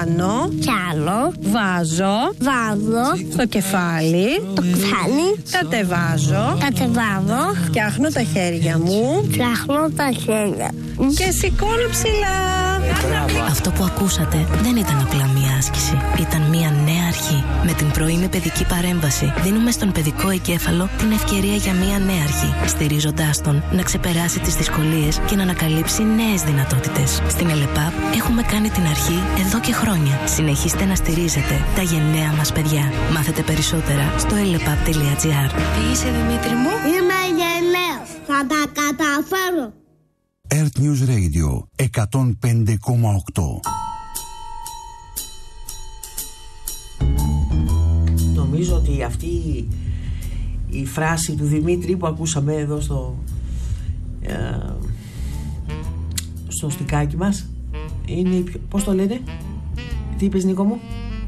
Πιάνω. Βάζω. Στο κεφάλι. Κατεβάζω. Φτιάχνω τα χέρια μου. Και σηκώνω ψηλά. Αυτό που ακούσατε δεν ήταν απλά μία άσκηση. Ήταν μία νέα αρχή. Με την πρωινή παιδική παρέμβαση δίνουμε στον παιδικό εγκέφαλο την ευκαιρία για μία νέα αρχή, στηρίζοντάς τον να ξεπεράσει τις δυσκολίες και να ανακαλύψει νέες δυνατότητες. Στην ΕΛΕΠΑΠ έχουμε κάνει την αρχή εδώ και χρόνια. Συνεχίστε να στηρίζετε τα γενναία μας παιδιά. Μάθετε περισσότερα στο elepap.gr. Τι είσαι, Δημήτρη μου? Είμαι γενναίος. Θα τα καταφέρω. Earth News Radio 105,8. Νομίζω ότι αυτή η φράση του Δημήτρη που ακούσαμε εδώ στο στικάκι μας είναι η πιο... Πώς το λένε? Τι είπες, Νίκο μου?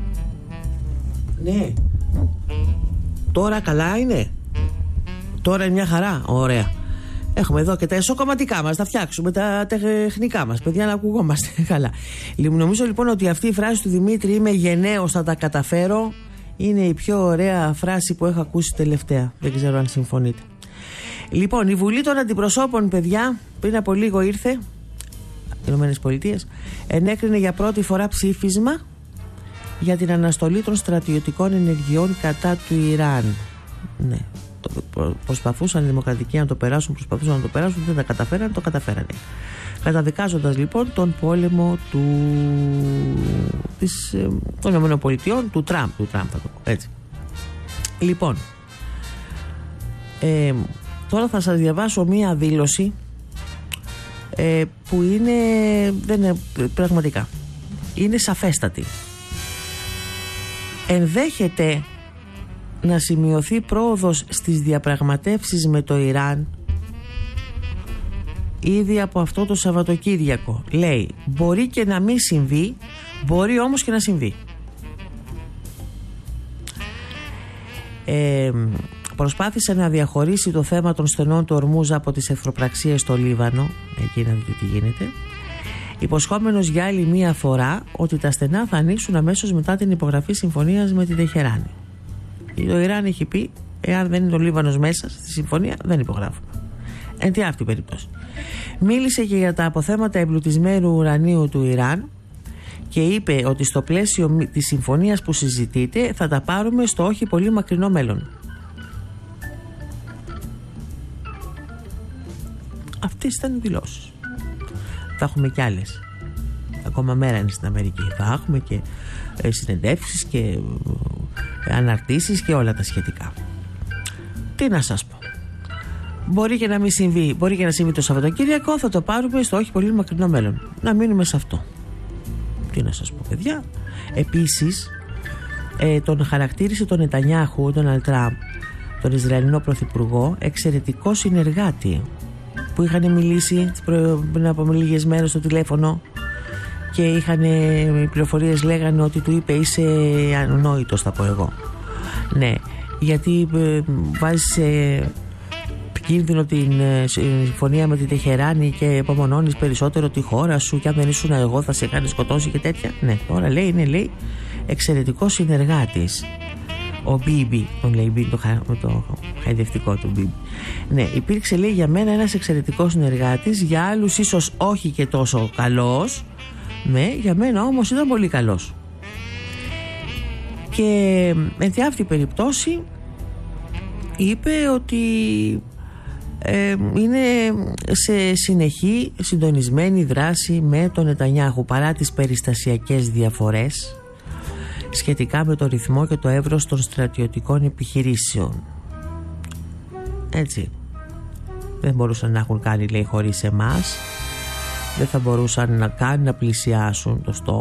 Ναι. Τώρα καλά είναι? Τώρα είναι μια χαρά? Ωραία. Έχουμε εδώ και τα εσωκομματικά μας, θα φτιάξουμε τα τεχνικά μας, παιδιά, να ακουγόμαστε καλά. Νομίζω λοιπόν ότι αυτή η φράση του Δημήτρη, είμαι γενναίος, θα τα καταφέρω, είναι η πιο ωραία φράση που έχω ακούσει τελευταία. Δεν ξέρω αν συμφωνείτε. Λοιπόν, η Βουλή των Αντιπροσώπων, παιδιά, πριν από λίγο ήρθε, Ηνωμένες Πολιτείες, ενέκρινε για πρώτη φορά ψήφισμα για την αναστολή των στρατιωτικών ενεργειών κατά του Ιράν. Ναι. Προσπαθούσαν οι δημοκρατικοί να το περάσουν, δεν τα καταφέραν, το καταφέρανε. Καταδικάζοντας λοιπόν τον πόλεμο των ΗΠΑ, του Τραμπ θα το πω έτσι. Λοιπόν, τώρα θα σας διαβάσω μία δήλωση που δεν είναι πραγματικά, είναι σαφέστατη. Ενδέχεται να σημειωθεί πρόοδος στις διαπραγματεύσεις με το Ιράν ήδη από αυτό το Σαββατοκύριακο. Λέει, μπορεί και να μην συμβεί, μπορεί όμως και να συμβεί. Προσπάθησε να διαχωρίσει το θέμα των στενών του Ορμούζ από τις εχθροπραξίες στο Λίβανο, εκεί να δείτε τι γίνεται, υποσχόμενος για άλλη μία φορά ότι τα στενά θα ανοίξουν αμέσως μετά την υπογραφή συμφωνίας με την Τεχεράνη. Το Ιράν έχει πει, εάν δεν είναι το Λίβανος μέσα στη συμφωνία, δεν υπογράφουν. Εν τη αυτή περίπτωση. Μίλησε και για τα αποθέματα εμπλουτισμένου ουρανίου του Ιράν και είπε ότι στο πλαίσιο της συμφωνίας που συζητείται θα τα πάρουμε στο όχι πολύ μακρινό μέλλον. Αυτές ήταν οι δηλώσεις. Θα έχουμε κι άλλες. Ακόμα μέρα είναι στην Αμερική. Θα έχουμε και συνεντεύξεις και αναρτήσεις και όλα τα σχετικά. Τι να σας πω. Μπορεί και να μην συμβεί, μπορεί και να συμβεί το Σαββατοκύριακο, θα το πάρουμε στο όχι πολύ μακρινό μέλλον. Να μείνουμε σε αυτό. Τι να σας πω, παιδιά. Επίσης, τον χαρακτήρισε τον Νετανιάχου, τον Ντόναλντ Τραμπ, τον Ισραηλινό Πρωθυπουργό, εξαιρετικό συνεργάτη, που είχαν μιλήσει πριν από λίγες μέρες στο τηλέφωνο και οι πληροφορίες λέγανε ότι του είπε είσαι ανόητος, θα πω εγώ. Ναι, γιατί βάζει σε κίνδυνο την συμφωνία με την Τεχεράνη και απομονώνεις περισσότερο τη χώρα σου και αν δεν ήσουν εγώ θα σε κάνει σκοτώσει και τέτοια. Ναι, τώρα λέει εξαιρετικός συνεργάτης. Ο Μπίμπι, τον λέει Μπίμπι, το χαϊδευτικό του Μπίμπι. Ναι, υπήρξε, λέει, για μένα ένας εξαιρετικός συνεργάτης, για άλλους ίσως όχι και τόσο καλός. Ναι, για μένα όμως ήταν πολύ καλός. Και με αυτή περιπτώσει είπε ότι είναι σε συνεχή συντονισμένη δράση με τον Νετανιάχου παρά τις περιστασιακές διαφορές σχετικά με το ρυθμό και το εύρος των στρατιωτικών επιχειρήσεων. Έτσι, δεν μπορούσαν να έχουν κάνει, λέει, χωρίς εμάς, δεν θα μπορούσαν να πλησιάσουν το στόχο.